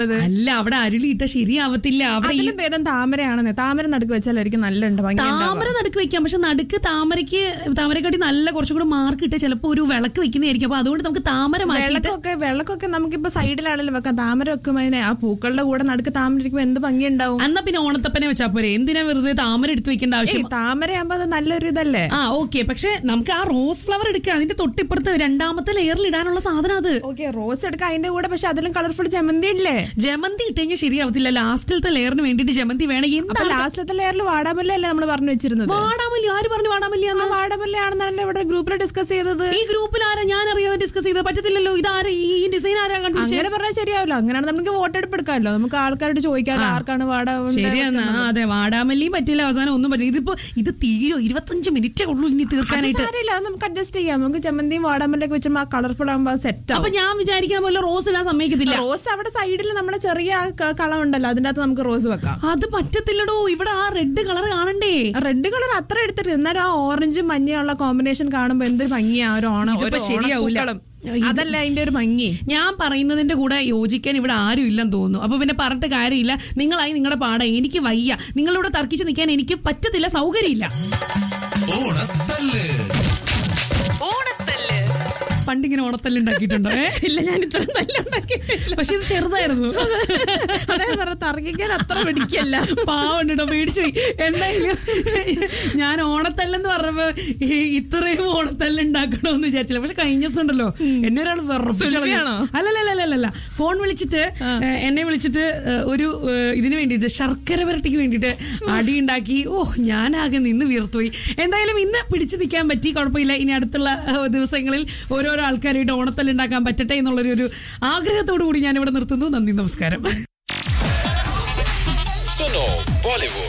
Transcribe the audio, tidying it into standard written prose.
അല്ല, അവിടെ അരുളിയിട്ട ശരിയാവത്തില്ല. അവിടെ ഈ ഭേദം താമരയാണെന്ന്. താമര നടുക്ക് വെച്ചാലായിരിക്കും നല്ല താമര നടുക്ക് വെക്കാം. പക്ഷെ നടുക്ക് താമരക്കാട്ടി നല്ല കുറച്ചും കൂടെ മാർക്ക് ഇട്ട് ചിലപ്പോ ഒരു വിളക്ക് വെക്കുന്നതായിരിക്കും. അപ്പൊ അതുകൊണ്ട് നമുക്ക് താമര വിളക്കൊക്കെ നമുക്കിപ്പോ സൈഡിലാണെങ്കിലും വെക്കാം. താമര വെക്കുമ്പോൾ ആ പൂക്കളുടെ കൂടെ നടുക്ക് താമര ഇരിക്കുമ്പോൾ എന്ത് ഭംഗിയുണ്ടാവും. എന്നാ പിന്നെ ഓണത്തപ്പനെ വെച്ചാ പോരെ, എന്തിനാ വെറുതെ താമര എടുത്ത് വെക്കേണ്ട ആവശ്യം? താമരയാകുമ്പോ അത് നല്ലൊരു ഇതല്ലേ. ഓക്കെ. പക്ഷെ നമുക്ക് ആ റോസ് ഫ്ലവർ എടുക്കാം. അതിന്റെ തൊട്ടിപ്പുറത്ത് രണ്ടാമത്തെ ലെയറിൽ ഇടാനുള്ള സാധനം അത്. ഓക്കെ, റോസ് എടുക്കാം അതിന്റെ കൂടെ. പക്ഷെ അതിലും കളർഫുൾ ജമന്തി ഇല്ലേ? ജമന്തി ഇട്ടെങ്കിൽ ശരിയാവത്തില്ല. ലാസ്റ്റിലത്തെ ലെയറിന് വേണ്ടിട്ട് ജമന്തി വേണം. എന്താ ലാസ്റ്റിലത്തെ ലെയറിൽ വാടാമല്ല അല്ലേ നമ്മൾ പറഞ്ഞു വെച്ചിരുന്നത്? വാടാമല്ലി ആര് പറഞ്ഞു? വാടാമല്ലയാണെന്നാണല്ലോ ഇവിടെ ഗ്രൂപ്പിൽ ഡിസ്കസ് ചെയ്തത്. ഈ ഗ്രൂപ്പിൽ ആരാ? ഞാൻ അറിയാതെ ഡിസ്കസ് ചെയ്തത് പറ്റത്തില്ലല്ലോ. ഇതാരാ ഈ ഡിസൈൻ ആരാ കണ്ടുപിടിച്ചത്? അങ്ങനെ പറഞ്ഞാൽ ശരിയാവില്ല. അങ്ങനെയാണ് നമുക്ക് വോട്ടെടുപ്പ് എടുക്കാമല്ലോ. നമുക്ക് ആൾക്കാരോട് ചോദിക്കാമല്ലോ ആർക്കാണ് ശരിയെന്നാ. അതെ, വാടാമല്ലിയും പറ്റില്ല, അവസാനം ഒന്നും പറ്റില്ല. ഇതിപ്പോ ഇത് തീരോ 25 മിനിറ്റേ ഉള്ളൂ ഇനി തീർക്കാനായിട്ട്. നമുക്ക് അഡ്ജസ്റ്റ് ചെയ്യാം. നമുക്ക് ജമന്തിയും വാടാമല്ലൊക്കെ വെച്ചാൽ ആ കളർഫുൾ ആകുമ്പോൾ സെറ്റ്. അപ്പൊ ഞാൻ വിചാരിക്കാൻ പോലെ റോസ് ഇടാൻ സമ്മതിക്കത്തില്ല. റോസ് അവിടെ സൈഡിൽ നമ്മളെ ചെറിയ കളം ഉണ്ടല്ലോ, അതിന്റെ അകത്ത് നമുക്ക് റോസ് വെക്കാം. അത് പറ്റത്തില്ലടോ. ഇവിടെ ആ റെഡ് കളർ കാണണ്ടേ? റെഡ് കളർ അത്ര എടുത്തിട്ട് എന്നാലും ആ ഓറഞ്ചും മഞ്ഞയുള്ള കോമ്പിനേഷൻ കാണുമ്പോ എന്തൊരു ഭംഗിയാ ഒരു ഓണം. ശരിയാവൂല. അതല്ല അതിന്റെ ഒരു ഭംഗി. ഞാൻ പറയുന്നതിന്റെ കൂടെ യോജിക്കാൻ ഇവിടെ ആരും ഇല്ലെന്ന് തോന്നുന്നു. അപ്പൊ പിന്നെ പറഞ്ഞിട്ട് കാര്യമില്ല. നിങ്ങളായി നിങ്ങളുടെ പാടാ. എനിക്ക് വയ്യ. നിങ്ങളോട് തർക്കിച്ച് നിൽക്കാൻ എനിക്ക് പറ്റത്തില്ല, സൗകര്യമില്ല. പണ്ടിങ്ങനെ ഓണത്തല്ല് ഉണ്ടാക്കിയിട്ടുണ്ടോ? ഇല്ല, ഞാൻ ഇത്ര തല്ലുണ്ടാക്കിയിട്ടില്ല. പക്ഷെ ഇത് ചെറുതായിരുന്നു. തർക്കിക്കാൻ അത്ര പിടിക്കല്ല. പാവണ്ടോ, പേടിച്ചു പോയി. എന്തായാലും ഞാൻ ഓണത്തല്ലെന്ന് പറഞ്ഞപ്പോ ഇത്രയും ഓണത്തല്ല് ഉണ്ടാക്കണോന്ന് വിചാരിച്ചില്ല. പക്ഷെ കഴിഞ്ഞ ദിവസം ഉണ്ടല്ലോ എന്നെ ഒരാൾ വെറുപ്പിച്ചാണോ? അല്ലല്ല, ഫോൺ വിളിച്ചിട്ട് എന്നെ വിളിച്ചിട്ട് ഒരു ഇതിന് വേണ്ടിയിട്ട് ശർക്കര വരട്ടിക്ക് വേണ്ടിയിട്ട് അടി ഉണ്ടാക്കി. ഞാനാകെ നിന്ന് വീർത്തുപോയി. എന്തായാലും ഇന്ന് പിടിച്ചു നിൽക്കാൻ പറ്റി, കുഴപ്പമില്ല. ഇനി അടുത്തുള്ള ദിവസങ്ങളിൽ ഓരോരോ ആൾക്കാരായിട്ട് ഓണത്തല്ല് ഉണ്ടാക്കാൻ പറ്റട്ടെ എന്നുള്ളൊരു ആഗ്രഹത്തോടു കൂടി ഞാൻ ഇവിടെ നിർത്തുന്നു. നന്ദി, നമസ്കാരം.